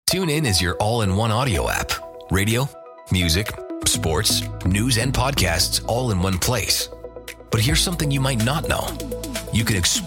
TuneIn is your all-in-one audio app. Radio, music, sports, news, and podcasts all in one place. But here's something you might not know. You can explore